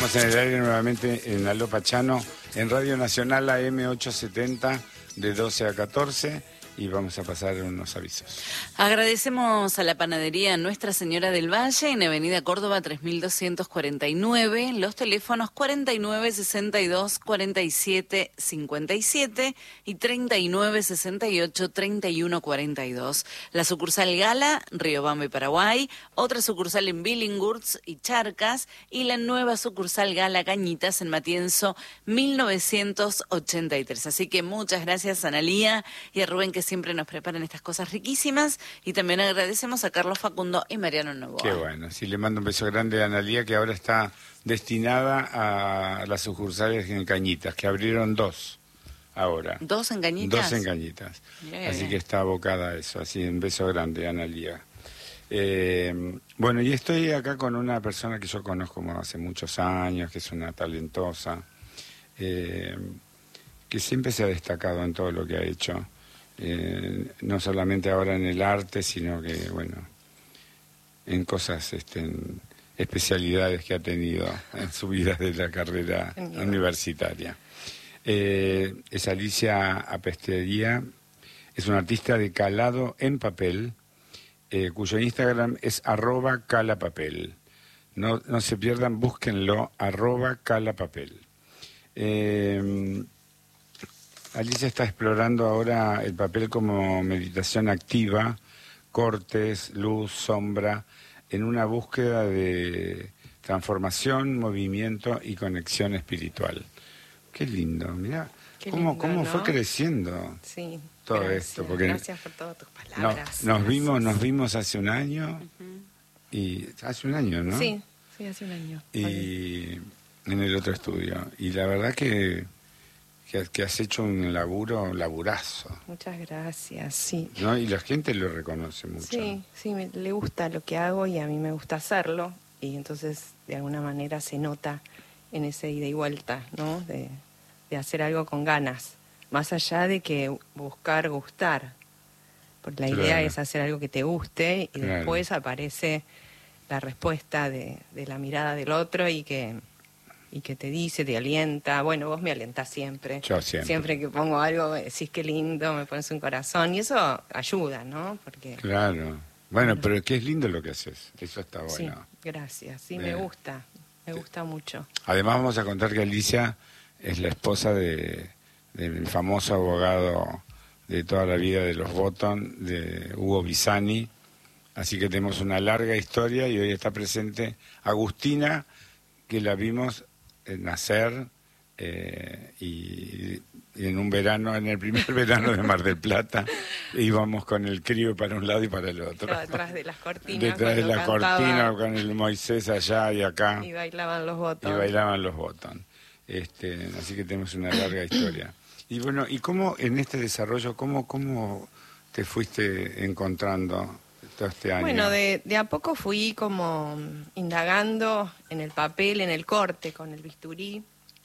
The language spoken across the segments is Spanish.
Estamos en el aire nuevamente en Aló Pachano, en Radio Nacional AM 870 de 12 a 14 y vamos a pasar unos avisos. Agradecemos a la panadería Nuestra Señora del Valle en Avenida Córdoba 3249, los teléfonos 4962-4757 y 3968-3142. La sucursal Gala, Riobamba y Paraguay, otra sucursal en Billinghurst y Charcas y la nueva sucursal Gala Cañitas en Matienzo 1983. Así que muchas gracias a Analía y a Rubén que siempre nos preparan estas cosas riquísimas y también agradecemos a Carlos Facundo y Mariano Novoa. Qué bueno, sí, le mando un beso grande a Analía que ahora está destinada a las sucursales en Cañitas, que abrieron 2 ahora. ¿2 en Cañitas? 2 en Cañitas, Bien. Así que está abocada a eso, así un beso grande a Analía. Bueno, y estoy acá con una persona que yo conozco hace muchos años, que es una talentosa, que siempre se ha destacado en todo lo que ha hecho. No solamente ahora en el arte, sino que, bueno, en cosas, en especialidades que ha tenido en su vida de la carrera universitaria. Es Alicia Apestería, es una artista de calado en papel, cuyo Instagram es @calapapel. No se pierdan, búsquenlo, @calapapel. Alicia está explorando ahora el papel como meditación activa, cortes, luz, sombra, en una búsqueda de transformación, movimiento y conexión espiritual. Qué lindo, mirá, cómo ¿no? fue creciendo todo esto. Porque gracias por todas tus palabras. Nos vimos hace un año, y hace un año, ¿no? Sí, hace un año. Y en el otro estudio. Y la verdad que has hecho un laburazo. Muchas gracias, sí. ¿No? Y la gente lo reconoce mucho. Sí, le gusta lo que hago y a mí me gusta hacerlo. Y entonces, de alguna manera, se nota en ese ida y vuelta, ¿no? De hacer algo con ganas. Más allá de que buscar gustar. Porque la idea es hacer algo que te guste y después aparece la respuesta de la mirada del otro y que te dice, te alienta. Bueno, vos me alentás siempre. Yo siempre. Siempre que pongo algo, me decís qué lindo, me pones un corazón. Y eso ayuda, ¿no? Porque Claro. Bueno, pero qué es lindo lo que haces. Eso está bueno. Sí, gracias. Sí, me gusta. Me gusta mucho. Además vamos a contar que Alicia es la esposa del famoso abogado de toda la vida de los Botton, de Hugo Bisani. Así que tenemos una larga historia y hoy está presente Agustina, que la vimos nacer y en un verano, en el primer verano de Mar del Plata, íbamos con el crío para un lado y para el otro. Detrás de las cortinas. Detrás de la cortina, con el Moisés allá y acá. Y bailaban los Botton. Así que tenemos una larga historia. Y bueno, ¿y cómo en este desarrollo, cómo te fuiste encontrando todo este año? Bueno, de a poco fui como indagando en el papel, en el corte, con el bisturí.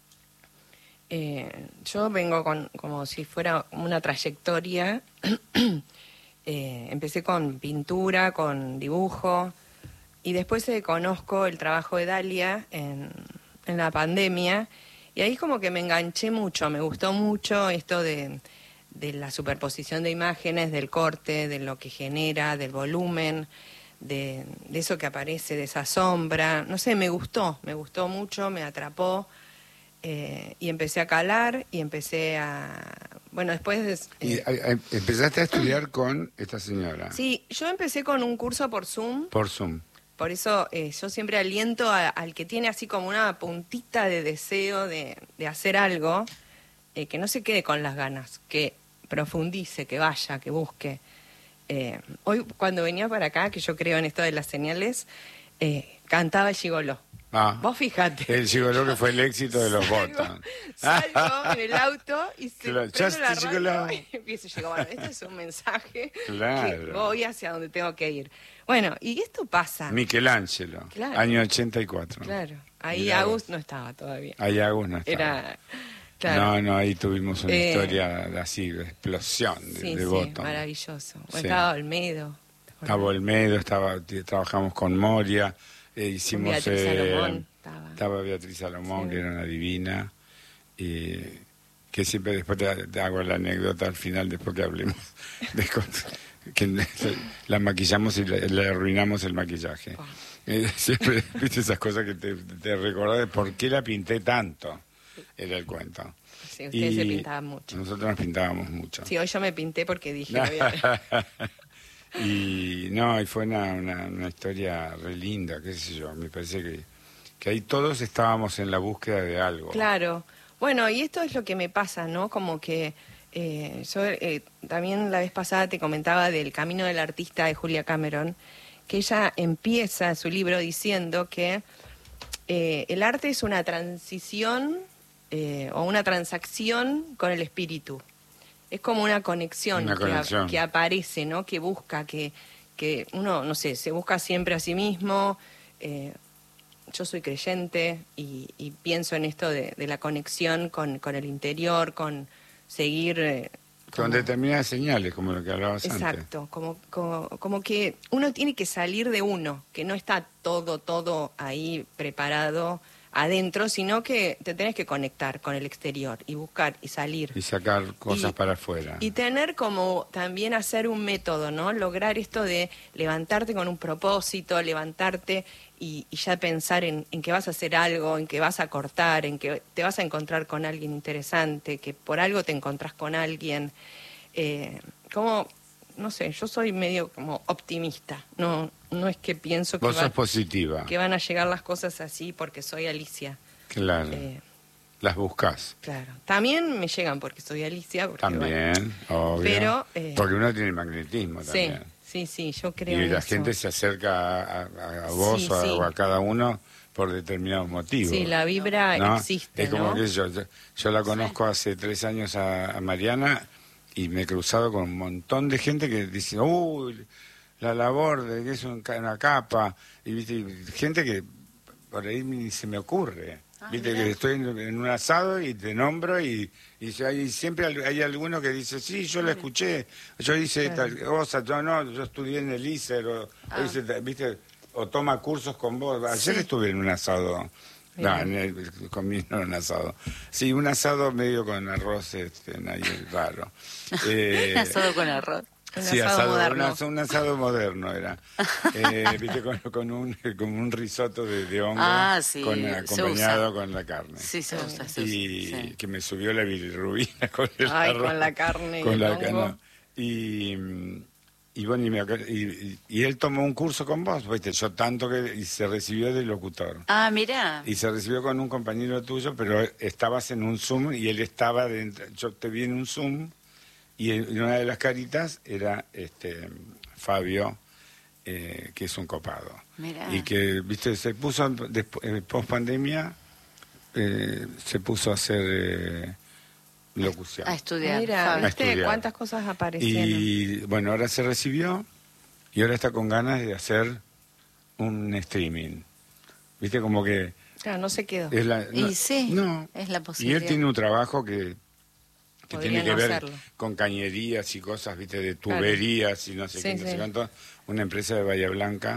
Yo vengo como si fuera una trayectoria. Empecé con pintura, con dibujo, y después conozco el trabajo de Dalia en la pandemia, y ahí como que me enganché mucho, me gustó mucho esto de la superposición de imágenes, del corte, de lo que genera, del volumen, de eso que aparece, de esa sombra. No sé, me gustó mucho, me atrapó, y empecé a calar y empecé a... Bueno, después... ¿Y empezaste a estudiar con esta señora? Sí, yo empecé con un curso por Zoom. Por Zoom. Por eso yo siempre aliento al que tiene así como una puntita de deseo de hacer algo, que no se quede con las ganas, que profundice, que vaya, que busque. Hoy cuando venía para acá, que yo creo en esto de las señales, cantaba el gigoló. Vos fíjate. El gigoló que fue el éxito de los Botton. Salgo en el auto y Claro, prendo la radio gigoló. y empiezo a llegar. Bueno, este es un mensaje Claro. que voy hacia donde tengo que ir. Bueno, y esto pasa. Michelangelo, Claro. año 84. Claro, ahí Mirá Agus no estaba todavía. Ahí Agus no estaba. Era... Claro. No, ahí tuvimos una historia así, de explosión de Botton. Maravilloso. Bueno, Sí. estaba Olmedo. Estaba Olmedo, trabajamos con Moria, hicimos... Beatriz Salomón estaba. Estaba Beatriz Salomón, Sí. que era una divina, y que siempre después te hago la anécdota al final, después que hablemos, de que la maquillamos y le arruinamos el maquillaje. Siempre, viste esas cosas que te recordás de por qué la pinté tanto, era el cuento. Sí, ustedes se pintaban mucho. Nosotros nos pintábamos mucho. Sí, hoy yo me pinté porque dije... había- Y no, y fue una historia re linda, qué sé yo, me parece que ahí todos estábamos en la búsqueda de algo. Claro. Bueno, y esto es lo que me pasa, ¿no? Como que yo también la vez pasada te comentaba del Camino del Artista de Julia Cameron, que ella empieza su libro diciendo que el arte es una transición o una transacción con el espíritu. Es como una conexión, que aparece, ¿no? Que busca, que uno, no sé, se busca siempre a sí mismo. Yo soy creyente y pienso en esto de la conexión con el interior, con seguir... Con determinadas señales, como lo que hablabas antes. Exacto, como que uno tiene que salir de uno, que no está todo ahí preparado adentro, sino que te tenés que conectar con el exterior y buscar y salir. Y sacar cosas para afuera. Y tener como también hacer un método, ¿no? Lograr esto de levantarte con un propósito, levantarte y ya pensar en que vas a hacer algo, en que vas a cortar, en que te vas a encontrar con alguien interesante, que por algo te encontrás con alguien. Como, no sé, yo soy medio como optimista. No es que pienso Vos sos positiva. que van a llegar las cosas así porque soy Alicia. Claro. Las buscás. Claro. También me llegan porque soy Alicia. Porque, También, bueno, obvio. pero, porque uno tiene magnetismo también. Sí, yo creo Y en la eso. gente se acerca a vos Sí, o a cada uno por determinados motivos. Sí, la vibra ¿no? existe, Es como ¿no? que yo la conozco hace 3 años a Mariana y me he cruzado con un montón de gente que dice, uy, la labor de que es una capa, y ¿viste? Y gente que por ahí ni se me ocurre. Viste mirá. que estoy en un asado y te nombro y siempre hay alguno que dice, sí, yo la escuché, yo hice tal cosa, yo no, yo estudié en el ISER, o hice, viste, o toma cursos con vos. Ayer estuve en un asado, conmigo en un asado. Sí, un asado medio con arroz ahí raro. Asado con arroz. Sí, asado moderno. un asado moderno era. Viste, con un risotto de hongo, Ah, sí, se acompañado usa. con la carne. Sí, se usa. Y Sí. que me subió la bilirrubina con el Ay, arroz. con la carne y Con el la hongo. carne. Y bueno, y él tomó un curso con vos, ¿viste? Yo tanto que... Y se recibió de locutor. Ah, mirá. Y se recibió con un compañero tuyo, pero estabas en un Zoom y él estaba dentro. Yo te vi en un Zoom y en una de las caritas era Fabio, que es un copado. Mirá. Y que, viste, se puso, post pandemia, se puso a hacer locución. A estudiar. Mira, Fabio. A ¿viste estudiar. cuántas cosas aparecieron? Y bueno, ahora se recibió y ahora está con ganas de hacer un streaming. Viste, como que... Claro, no se quedó. Es la, Y sí, no. es la Y posibilidad. él tiene un trabajo que tiene Podría que no ver hacerlo. con cañerías y cosas, viste, de Claro. tuberías y no sé Sí, qué, no sé sí. cuánto. Una empresa de Bahía Blanca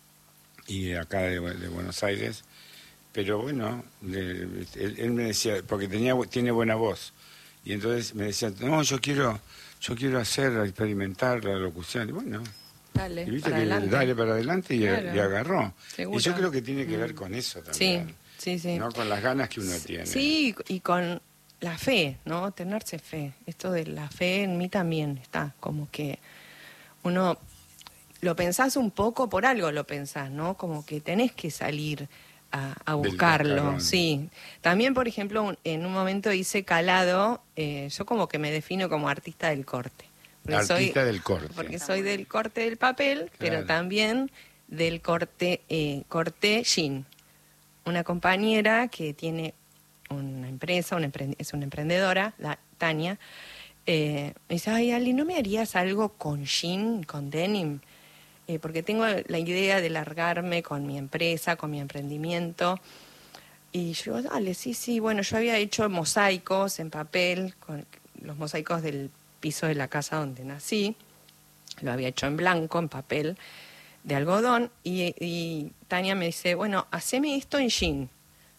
y acá de Buenos Aires. Pero bueno, él me decía, porque tiene buena voz. Y entonces me decía, no, yo quiero hacer, experimentar la locución. Y bueno, Dale, y viste para que adelante. dale para adelante y agarró. Seguro. Y yo creo que tiene que ver con eso también. Sí. ¿No? Con las ganas que uno tiene. Sí, y con la fe, ¿no? Tenerse fe. Esto de la fe en mí también está. Como que uno lo pensás un poco, por algo lo pensás, ¿no? Como que tenés que salir a buscarlo. cascarón. Sí. También, por ejemplo, en un momento hice calado, yo como que me defino como artista del corte. Porque Artista del corte. Porque soy del corte del papel, pero Claro. también del corte jean. Una compañera que tiene una empresa, es una emprendedora, Tania, me dice, ay, Ali, ¿no me harías algo con jean, con denim? Porque tengo la idea de largarme con mi empresa, con mi emprendimiento. Y yo digo, dale, sí, bueno, yo había hecho mosaicos en papel, con los mosaicos del piso de la casa donde nací, lo había hecho en blanco, en papel de algodón, y Tania me dice, bueno, haceme esto en jean.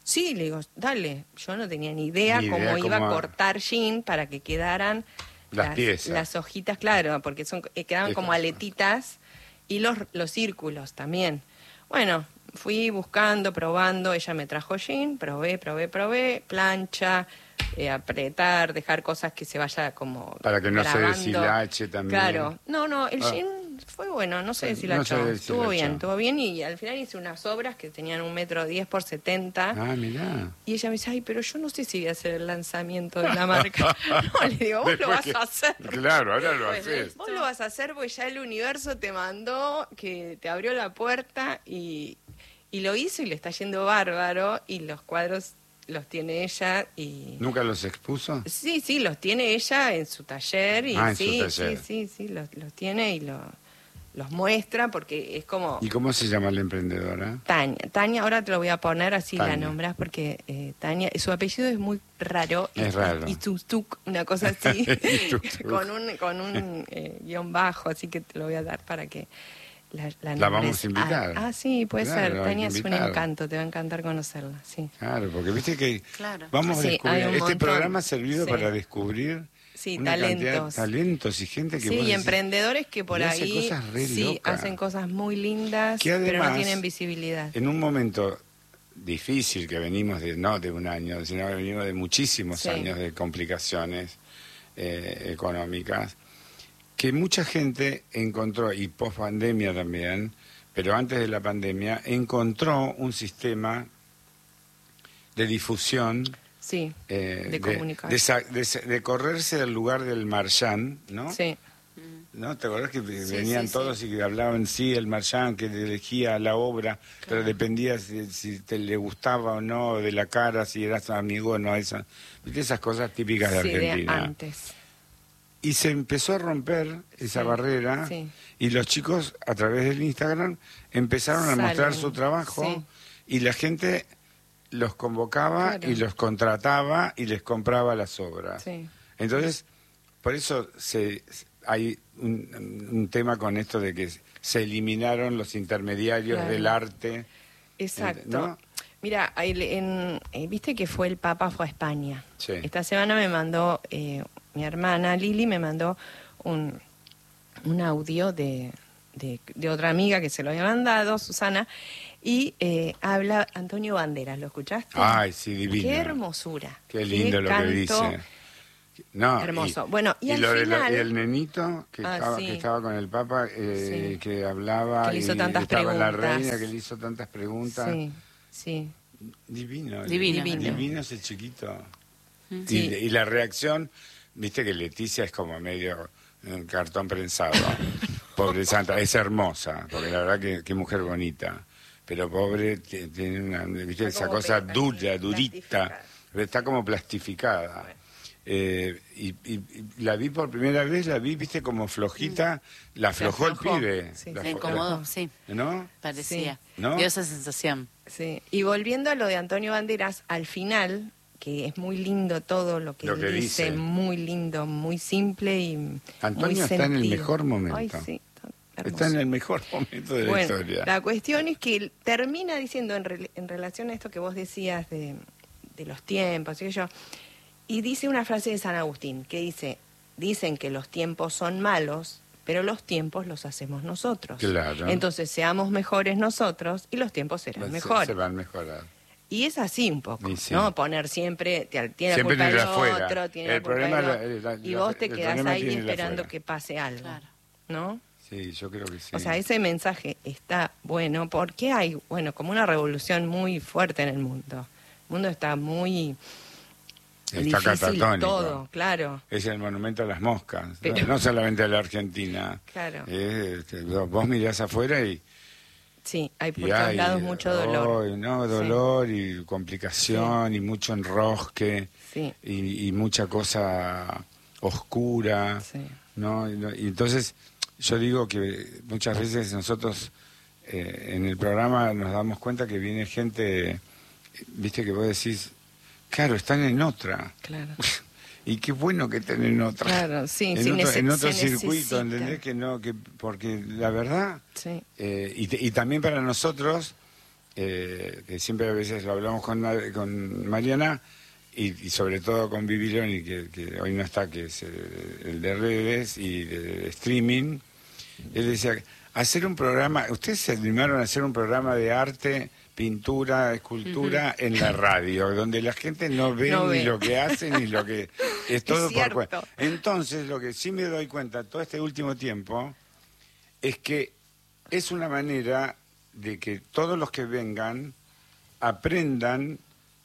Sí, le digo, dale. Yo no tenía ni idea, cómo iba a cortar jean para que quedaran las piezas. Las hojitas, claro, porque quedaban como aletitas, y los círculos también. Bueno, fui buscando, probando, ella me trajo jean, probé, plancha, apretar, dejar cosas que se vaya como para que no grabando. se deshilache también. Claro, no, el jean fue bueno, no se deshilachó, estuvo bien, y al final hice unas obras que tenían 1,10 m por 70. Ah, mirá. Y ella me dice, ay, pero yo no sé si voy a hacer el lanzamiento de la marca. No, le digo, vos lo vas a hacer. Claro, ahora lo haces. Vos lo vas a hacer porque ya el universo te mandó, que te abrió la puerta, y lo hizo y le está yendo bárbaro, y los cuadros los tiene ella. Y ¿Nunca los expuso? Sí, los tiene ella en su taller. Y en su taller. Sí, los tiene y los muestra, porque es como... ¿Y cómo se llama la emprendedora? Tania, ahora te lo voy a poner así, Tania. la nombras, porque Tania, su apellido es muy raro. Es raro. Y Tuk, una cosa así, Tuk. con un guión bajo, así que te lo voy a dar para que la vamos nombres. a invitar. Sí, puede Claro, ser. Tania hay que es un invitar. encanto, te va a encantar conocerla, sí. Claro, porque viste que vamos a Sí, descubrir. hay un Este montón. programa ha servido Sí. para descubrir Sí, una cantidad de talentos. talentos y gente que Sí, vos y decís, emprendedores que por y hace ahí cosas re locas. hacen cosas muy lindas, Que pero no además, tienen visibilidad. en un momento difícil que venimos no de un año, sino que venimos de muchísimos Sí. años de complicaciones económicas, que mucha gente encontró, y post pandemia también, pero antes de la pandemia, encontró un sistema de difusión, Sí, de comunicar. de correrse del lugar del marchand, ¿no? Sí. ¿No? ¿Te acordás que Sí, venían sí, todos y que hablaban, sí, el marchand que elegía la obra, pero dependía si te le gustaba o no, de la cara, si eras amigo o no, ¿viste? Esas cosas típicas de Sí, Argentina. de antes. Y se empezó a romper esa barrera, sí. y los chicos a través del Instagram empezaron a mostrar su trabajo, sí. y la gente los convocaba Claro. y los contrataba y les compraba las obras. Sí. Entonces, por eso hay un tema con esto de que se eliminaron los intermediarios Claro. del arte. Exacto. ¿No? Mira, viste que el Papa fue a España. Sí. Esta semana me mandó, mi hermana Lili me mandó un audio de otra amiga que se lo había mandado, Susana, y habla Antonio Banderas, ¿lo escuchaste? Ay, sí, divino. Qué hermosura. Qué lindo Qué lo que canto. dice. No, Hermoso. Bueno, y al lo de final- y el nenito que, sí. estaba con el Papa, Sí. que hablaba, Que le hizo y tantas estaba la preguntas. reina, que le hizo tantas preguntas. Sí. Divino. Divino. Divino ese chiquito. Sí. Y la reacción, viste que Leticia es como medio un cartón prensado. Pobre santa, es hermosa, porque la verdad que mujer bonita. Pero pobre, tiene una, viste, Está esa como cosa plastificada. durita, está como plastificada. Y la vi por primera vez, viste, como flojita, la Se aflojó el aflojó. pibe. Sí, La Se se incomodó, sí, ¿No? parecía. Sí. ¿No? Dio esa sensación. Sí. Y volviendo a lo de Antonio Banderas, al final, que es muy lindo todo lo que dice, dice. muy lindo, muy simple y muy Antonio está en el sentido. mejor momento. Ay, sí, hermoso. Está en el mejor momento de la Bueno, historia. la cuestión es que termina diciendo en relación a esto que vos decías de los tiempos, y yo, y dice una frase de San Agustín que dicen que los tiempos son malos, pero los tiempos los hacemos nosotros. Claro. Entonces seamos mejores nosotros y los tiempos serán mejores. Se van a mejorar. Y es así un poco, Y sí. ¿no? Poner siempre, tiene la Siempre culpa de del afuera. otro, tiene El la culpa problema del es la- otro, y vos te el quedás problema ahí tiene el de esperando afuera. que pase algo, Claro. ¿no? Sí, yo creo que sí. O sea, ese mensaje está bueno porque hay, como una revolución muy fuerte en el mundo. El mundo está muy Está difícil catatónico. todo, claro. Es el monumento a las moscas. Pero- No solamente a la Argentina. Claro. Vos mirás afuera y Sí, hay por y todos hay lados mucho dolor. dolor y complicación y mucho enrosque Sí. y mucha cosa oscura. Sí. ¿No? Y entonces yo digo que muchas veces nosotros en el programa nos damos cuenta que viene gente, viste, que vos decís, claro, están en otra. Claro. Y qué bueno que estén en otra. Claro, sí, en sí, otro, en otro se circuito, necesita. ¿entendés? Que no, porque la verdad, Sí. y también para nosotros, que siempre a veces lo hablamos con Mariana, y sobre todo con Viviloni, que hoy no está, que es el de redes y de streaming. Él decía, hacer un programa, ustedes se animaron a hacer un programa de arte, pintura, escultura en la radio, donde la gente no ve ni lo que hacen ni lo que... Es todo por cuenta. Entonces, lo que sí me doy cuenta todo este último tiempo es que es una manera de que todos los que vengan aprendan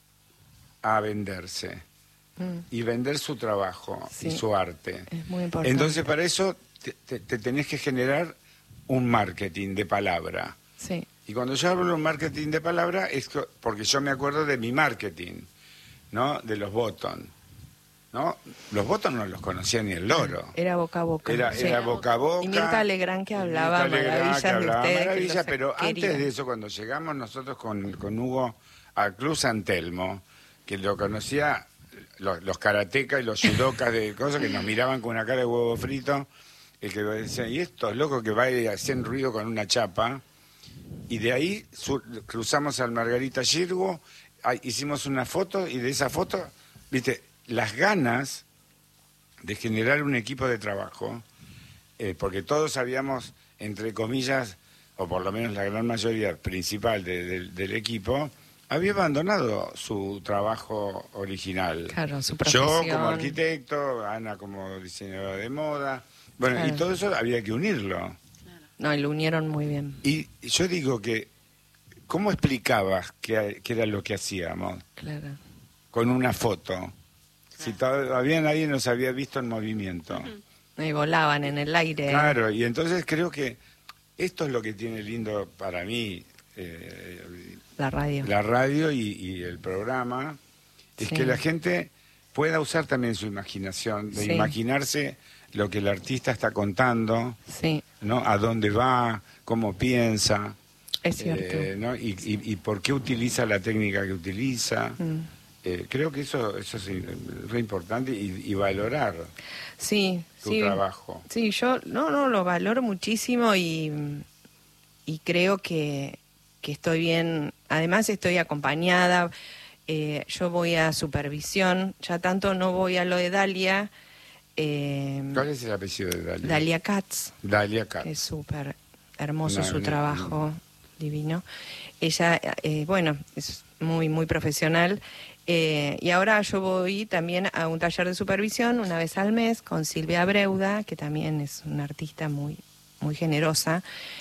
a venderse y vender su trabajo y su arte. Es muy importante. Entonces, para eso te tenés que generar un marketing de palabra. Sí. Y cuando yo hablo de un marketing de palabra es porque yo me acuerdo de mi marketing, ¿no? De los Bottom, ¿no? Los Bottom no los conocía ni el loro. Era boca a boca. Era boca a boca. Y Mirta Legrand que hablaba maravillas de ustedes. Pero antes de eso, cuando llegamos nosotros con Hugo a Club San Telmo, que lo conocía los karatecas y los judokas de cosas que nos miraban con una cara de huevo frito, y que decían, y estos locos que va y hacen ruido con una chapa. Y de ahí cruzamos al Margarita Girgo, hicimos una foto, y de esa foto, viste, las ganas de generar un equipo de trabajo, porque todos habíamos, entre comillas, o por lo menos la gran mayoría principal del equipo, había abandonado su trabajo original. Claro, su profesión. Yo como arquitecto, Ana como diseñadora de moda, bueno, claro. Y todo eso había que unirlo. No, y lo unieron muy bien. Y yo digo que, ¿cómo explicabas qué era lo que hacíamos? Claro. Con una foto. Si todavía nadie nos había visto en movimiento. Y volaban en el aire. Claro, y entonces creo que esto es lo que tiene lindo para mí la radio. La radio y el programa, es que la gente pueda usar también su imaginación, de imaginarse lo que el artista está contando, ¿no? A dónde va, cómo piensa. Es cierto. ¿No? Y por qué utiliza la técnica que utiliza. Creo que eso es re importante y valorar tu trabajo. Sí, yo no lo valoro muchísimo y creo que estoy bien. Además estoy acompañada, yo voy a supervisión, ya tanto no voy a lo de Dalia. ¿Cuál es el apellido de Dalia? Dalia Katz. Dalia Katz. Es súper hermoso su trabajo, divino. Ella, bueno, es muy, muy profesional. Y ahora yo voy también a un taller de supervisión una vez al mes con Silvia Breuda, que también es una artista muy, muy generosa,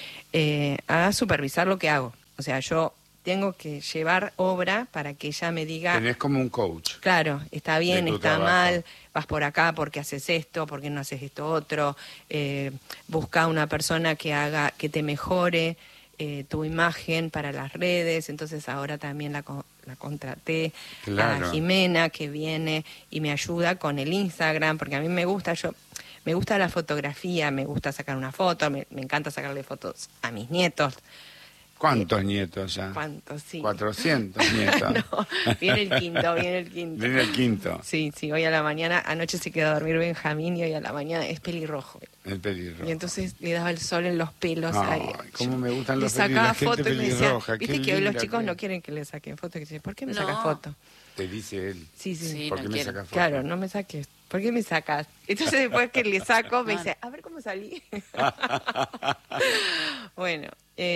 a supervisar lo que hago. O sea, yo tengo que llevar obra para que ella me diga... Tenés como un coach. Claro, está bien, está trabajo. mal, vas por acá porque haces esto, porque no haces esto otro, busca una persona que te mejore tu imagen para las redes. Entonces ahora también la contraté a Jimena, que viene y me ayuda con el Instagram, porque a mí me gusta la fotografía, me gusta sacar una foto, me encanta sacarle fotos a mis nietos. ¿Cuántos nietos ya? ¿Cuántos? Sí. 400 nietos. No, viene el quinto. Viene el quinto. Sí, hoy a la mañana, anoche se quedó a dormir Benjamín y hoy a la mañana es pelirrojo. El pelirrojo. Y entonces le daba el sol en los pelos. Ay, cómo me gustan los pelirrojos. Le sacaba fotos y me decía, viste que hoy los chicos no quieren que le saquen fotos. Que dice, ¿por qué me sacas fotos? Te dice él. Sí. ¿Por qué me sacas fotos? Claro, no me saques. ¿Por qué me sacas? Entonces después que le saco me dice, a ver cómo salí. Bueno,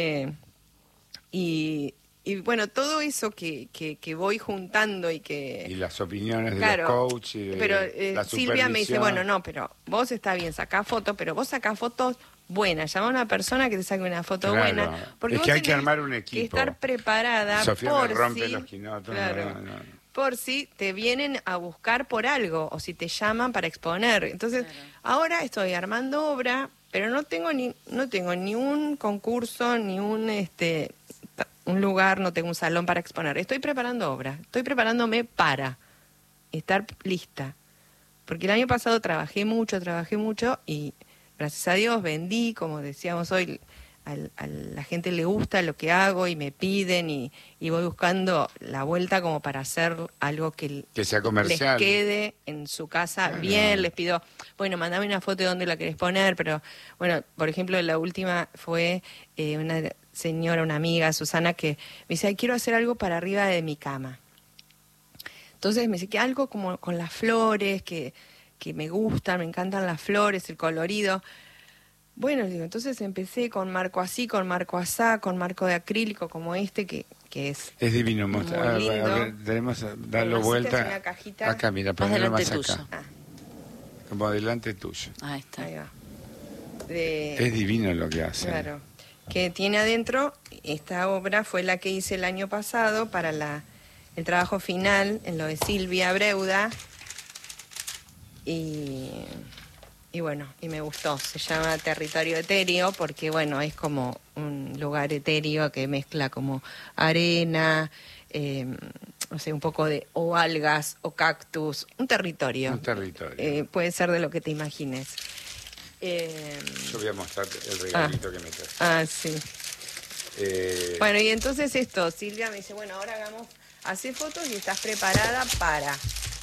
y bueno, todo eso que voy juntando y que... Y las opiniones de los coaches y de pero, la Silvia me dice, bueno, no, pero vos está bien, sacá fotos, pero vos sacás fotos buenas. Llama a una persona que te saque una foto buena. Porque es que hay que armar un equipo. Que estar preparada Sofía por me rompe si... los quinotos. No. Por si te vienen a buscar por algo o si te llaman para exponer. Entonces, ahora estoy armando obra, pero no tengo ni un concurso, ni un lugar, no tengo un salón para exponer. Estoy preparando obra, estoy preparándome para estar lista. Porque el año pasado trabajé mucho y gracias a Dios vendí, como decíamos hoy, a la gente le gusta lo que hago y me piden y voy buscando la vuelta como para hacer algo que sea comercial, les quede en su casa bien. Les pido, bueno, mandame una foto de dónde la querés poner, pero bueno, por ejemplo, la última fue una señora, una amiga, Susana, que me dice, "Ay, quiero hacer algo para arriba de mi cama". Entonces me dice que algo como con las flores, que me gustan, me encantan las flores, el colorido. Bueno, digo, entonces empecé con marco así, con marco asá, con marco de acrílico como este, que es divino, muy muestra. lindo. A ver, tenemos darlo Bueno, vuelta. así te hace una cajita. Acá, mira, Más ponelo delante más tuyo. acá. Ah, Como adelante tuyo. Ahí está. ahí va. De- Es divino lo que hace. Claro. Que tiene adentro, esta obra fue la que hice el año pasado para el trabajo final en lo de Silvia Breuda. Y bueno, y me gustó. Se llama Territorio Etéreo porque, bueno, es como un lugar etéreo que mezcla como arena, no sé, un poco de o algas o cactus, un territorio. Un territorio. Puede ser de lo que te imagines. Yo voy a mostrar el regalito que me trae. Ah, sí. Bueno, Bueno, y entonces esto, Silvia me dice, bueno, ahora hace fotos y estás preparada para...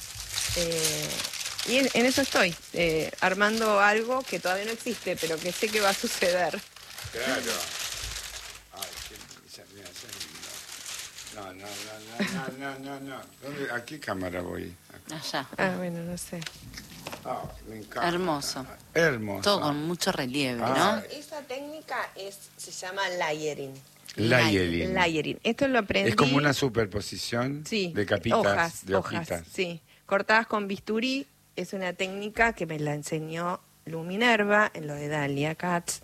y en eso estoy, armando algo que todavía no existe, pero que sé que va a suceder. claro. Ay, mira, eso es lindo. No. ¿A qué cámara voy? Allá. Ah, bueno, no sé. Ah, me encanta. Hermoso. Hermoso. Todo con mucho relieve, Ah. ¿no? Esa técnica se llama layering. Layering. Layering. Esto lo aprendí... Es como una superposición Sí, de capitas, hojas, de hojitas. sí. Cortadas con bisturí, es una técnica que me la enseñó Lu Minerva en lo de Dalia Katz.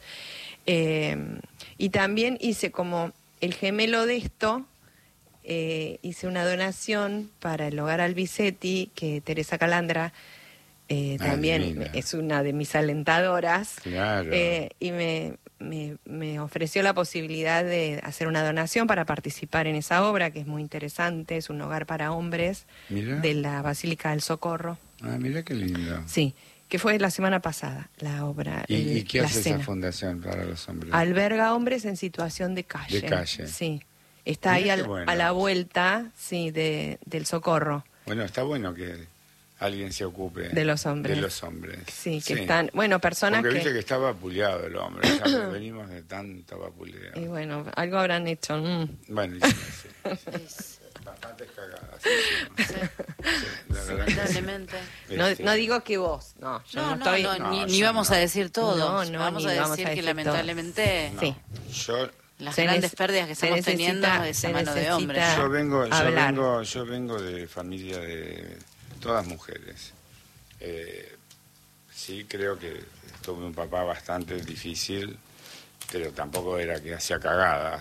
Y también hice como el gemelo de esto, hice una donación para el Hogar Albicetti, que Teresa Calandra también divina. es una de mis alentadoras. Claro. Y me ofreció la posibilidad de hacer una donación para participar en esa obra, que es muy interesante, es un hogar para hombres Mira. de la Basílica del Socorro. Ah, mira qué lindo. Sí, que fue la semana pasada, la obra. ¿Y qué la hace cena. esa fundación para los hombres? Alberga hombres en situación de calle. De calle. Sí, está Mirá ahí qué bueno. a la vuelta, sí, del Socorro. Bueno, está bueno que alguien se ocupe De los hombres. De los hombres. Sí, que están, bueno, personas Porque que... viste que está vapuleado el hombre, ya venimos de tanto vapuleo. Y bueno, algo habrán hecho. Bueno, sí. Bastantes cagadas. Sí. La verdad que sí. Lamentablemente. No digo que vos, no, yo no, No, estoy... No, ni yo vamos no. a decir todo. No, vamos ni a vamos decir a que decir lamentablemente No. Sí. Yo las Se grandes nece- pérdidas que se estamos teniendo necesita- es de esa se mano de necesita- hombres. hablar. yo vengo de familia de todas mujeres. Sí, creo que tuve un papá bastante difícil, pero tampoco era que hacía cagadas,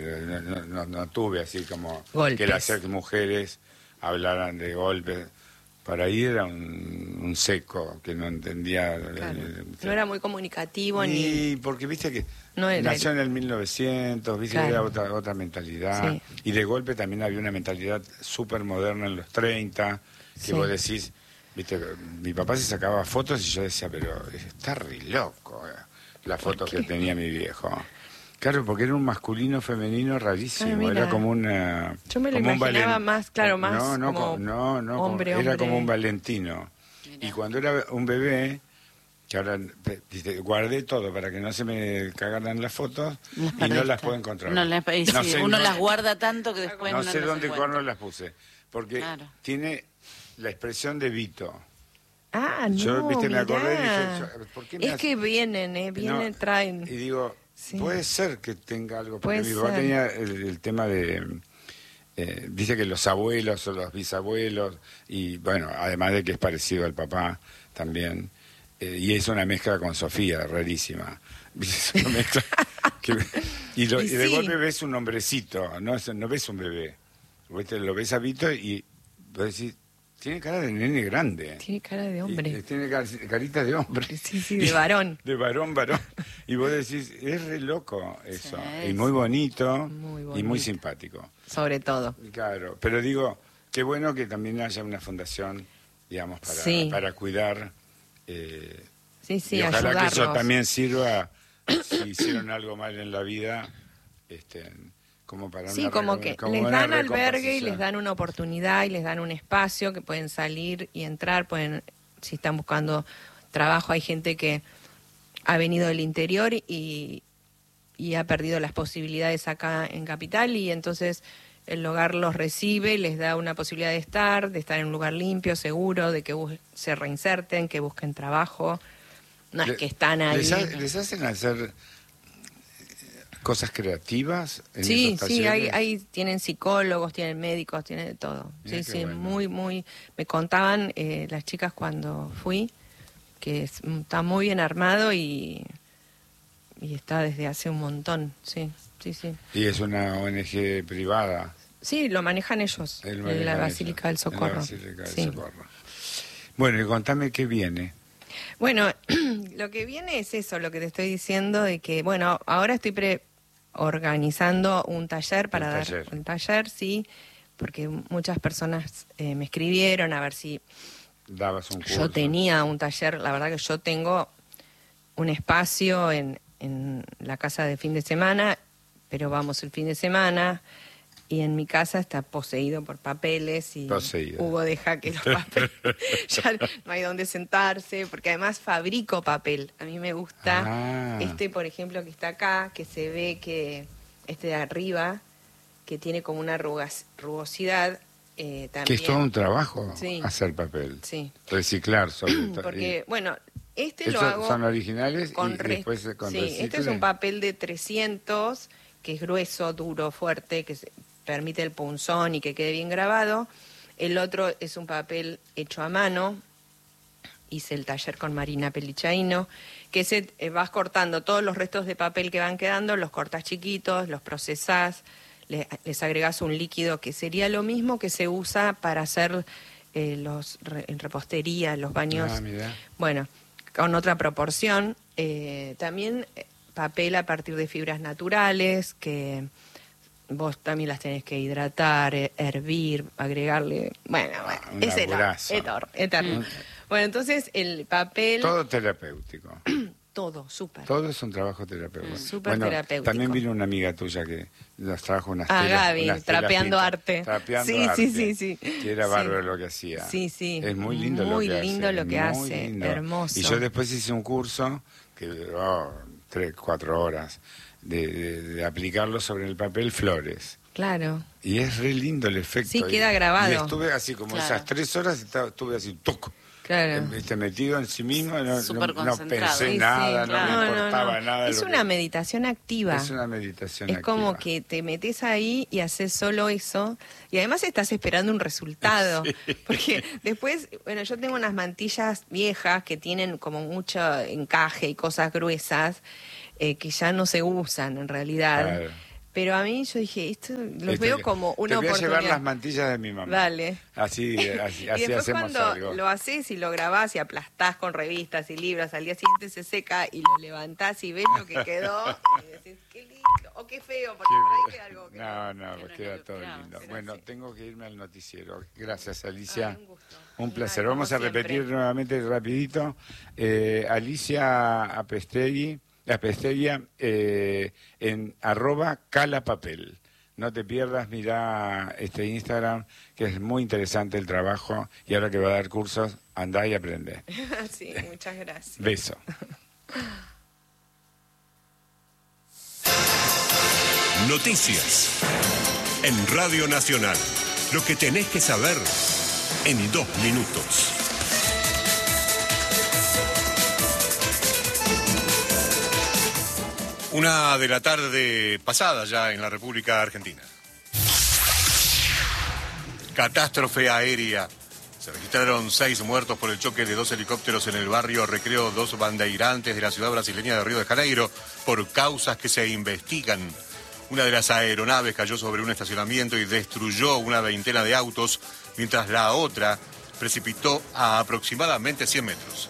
no tuve así como Golpes. que el hacer que mujeres hablaran de golpes. Para ahí era un seco que no entendía. Claro. No era muy comunicativo ni... Y porque viste que No era nació en el 1900, viste que Claro. era otra mentalidad. Sí. Y de golpe también había una mentalidad súper moderna en los 30, que Sí. vos decís, viste, mi papá se sacaba fotos y yo decía, pero está re loco las fotos que tenía mi viejo. Claro, porque era un masculino femenino rarísimo, Ah, mira. era como una... Yo me lo como un imaginaba valen- más, claro, más como era hombre. como un Valentino. Mirá. Y cuando era un bebé, que ahora dice, guardé todo para que no se me cagaran las fotos Las y no las perdiste. puedo encontrar. No las- y No sí, sé, uno no- las guarda tanto que después no no sé las dónde encuentra. corno las puse, porque Claro. tiene la expresión de Vito. Ah, no, Yo, viste, me acordé y mirá. dije, ¿por qué me Es hace- que vienen, No, traen... Y digo, Sí. puede ser que tenga algo, porque Puede mi papá ser. tenía el tema de... dice que los abuelos o los bisabuelos, y bueno, además de que es parecido al papá también, y es una mezcla con Sofía, rarísima. Es una mezcla y de sí. golpe ves un hombrecito, no ves un bebé. Lo ves a Vito y vos decís, tiene cara de nene grande. Tiene cara de hombre. Y tiene carita de hombre. Sí, de varón. De varón. Y vos decís, es re loco eso. Sí, Y muy bonito, Muy y muy bonito. simpático. Sobre todo. Claro, pero digo, qué bueno que también haya una fundación, digamos, Sí. para cuidar. Sí, sí, y ojalá que ayudarlos. eso también sirva, si hicieron algo mal en la vida, como para Sí, una como que como les una dan albergue y recompensación. les dan una oportunidad y les dan un espacio que pueden salir y entrar, pueden, si están buscando trabajo, hay gente que ha venido del interior y y ha perdido las posibilidades acá en Capital, y entonces el hogar los recibe, les da una posibilidad de estar en un lugar limpio, seguro, de que se reinserten, que busquen trabajo. No es que están ahí. ¿Les hacen hacer cosas creativas en Sí, esos sí, talleres? tienen psicólogos, tienen médicos, tienen de todo. Mirá, Sí, qué sí, bueno. me contaban las chicas cuando fui, que está muy bien armado y está desde hace un montón, sí. Y es una ONG privada. Sí, lo manejan ellos, en la Basílica del Socorro. En la Basílica del Sí. Socorro. Bueno, y contame qué viene. Bueno, lo que viene es eso, lo que te estoy diciendo, de que, bueno, ahora estoy organizando un taller para dar un taller, sí, porque muchas personas me escribieron a ver si Dabas un curso. yo tenía un taller. La verdad que yo tengo un espacio en la casa de fin de semana, pero vamos el fin de semana y en mi casa está poseído por papeles y Hugo deja que los papeles ya no hay dónde sentarse, porque además fabrico papel. A mí me gusta por ejemplo, que está acá, que se ve que de arriba, que tiene como una rugosidad. También. Que es todo un trabajo hacer papel. Sí. Reciclar sobre todo. Porque, bueno, lo hago... ¿Son originales y después con sí, recicle? Este es un papel de 300, que es grueso, duro, fuerte, que permite el punzón y que quede bien grabado. El otro es un papel hecho a mano. Hice el taller con Marina Pelichaino, que vas cortando todos los restos de papel que van quedando, los cortas chiquitos, los procesás, les agregás un líquido que sería lo mismo que se usa para hacer en repostería, los baños. Bueno, con otra proporción. También papel a partir de fibras naturales, que vos también las tenés que hidratar, hervir, agregarle... Bueno, es eterno. Bueno, entonces el papel... Todo terapéutico. Todo, súper. Todo es un trabajo terapéutico. Súper terapéutico. También vino una amiga tuya que nos trajo unas telas. Gaby, trapeando arte. Trapeando arte. Sí. Que era bárbaro lo que hacía. Sí. Es muy lindo lo que hace. Muy lindo lo que hace, hermoso. Y yo después hice un curso que duró 3-4 horas de aplicarlo sobre el papel flores. Claro. Y es re lindo el efecto. Sí, queda grabado. Y estuve así como esas 3 horas, estuve así, ¡tuc! Claro. Metido en sí mismo, no pensé nada, no me importaba nada. Es una meditación activa. Es una meditación activa. Es como que te metes ahí y haces solo eso, y además estás esperando un resultado. Sí. Porque después, bueno, yo tengo unas mantillas viejas que tienen como mucho encaje y cosas gruesas que ya no se usan en realidad. Claro. Pero a mí yo dije, los veo como una oportunidad. Te voy a llevar las mantillas de mi mamá. Dale. Así y después hacemos cuando algo. Lo haces y lo grabás y aplastás con revistas y libros, al día siguiente se seca y lo levantás y ves lo que quedó y decís, qué lindo, o qué feo, porque por ahí queda algo que no, queda todo lindo. Bueno, tengo que irme al noticiero. Gracias, Alicia. Un gusto. Un placer. Vamos a repetir nuevamente rapidito. Alicia Apestegui. La Pesteria en @calapapel. No te pierdas, mirá Instagram, que es muy interesante el trabajo, y ahora que va a dar cursos, andá y aprende. Sí, muchas gracias. Beso. Noticias en Radio Nacional. Lo que tenés que saber en 2 minutos. 1 de la tarde pasada ya en la República Argentina. Catástrofe aérea. Se registraron 6 muertos por el choque de 2 helicópteros en el barrio Recreo 2 Bandeirantes de la ciudad brasileña de Río de Janeiro por causas que se investigan. Una de las aeronaves cayó sobre un estacionamiento y destruyó una veintena de autos, mientras la otra precipitó a aproximadamente 100 metros.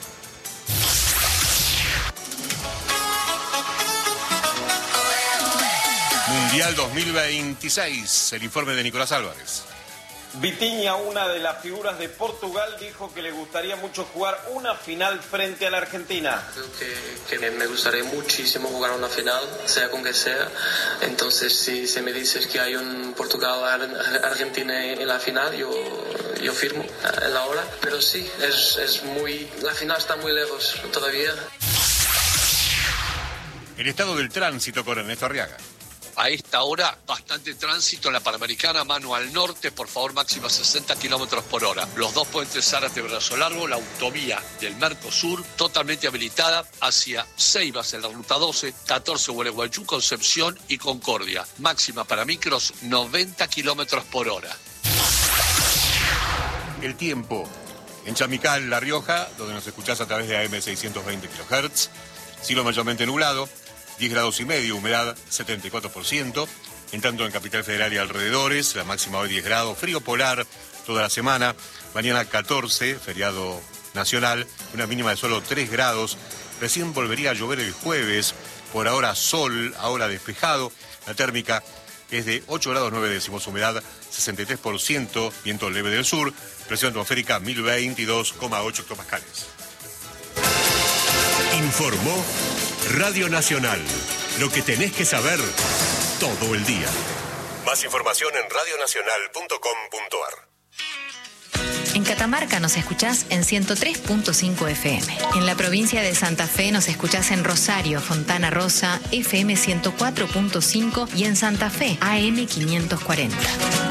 Mundial 2026, el informe de Nicolás Álvarez. Vitinha, una de las figuras de Portugal, dijo que le gustaría mucho jugar una final frente a la Argentina. Creo que me gustaría muchísimo jugar una final, sea con que sea. Entonces, si me dices que hay un Portugal-Argentina en la final, yo firmo en la hora. Pero sí, la final está muy lejos todavía. El estado del tránsito con Ernesto Arriaga. A esta hora, bastante tránsito en la Panamericana, mano al norte, por favor, máxima 60 kilómetros por hora. Los dos puentes Zárate, Brazo Largo, la autovía del Mercosur, totalmente habilitada hacia Ceibas en la ruta 12, 14 Gualeguaychú, Concepción y Concordia. Máxima para micros, 90 kilómetros por hora. El tiempo. En Chamical, La Rioja, donde nos escuchás a través de AM 620 kHz, cielo mayormente nublado, 10 grados y medio, humedad 74%. En tanto en Capital Federal y alrededores, la máxima hoy 10 grados, frío polar toda la semana. Mañana 14, feriado nacional, una mínima de solo 3 grados. Recién volvería a llover el jueves, por ahora sol, ahora despejado. La térmica es de 8 grados 9 décimos, humedad 63%, viento leve del sur, presión atmosférica 1022,8 hectopascales. Informó Radio Nacional. Lo que tenés que saber todo el día. Más información en radionacional.com.ar. En Catamarca nos escuchás en 103.5 FM. En la provincia de Santa Fe nos escuchás en Rosario, Fontana Rosa, FM 104.5 y en Santa Fe, AM 540.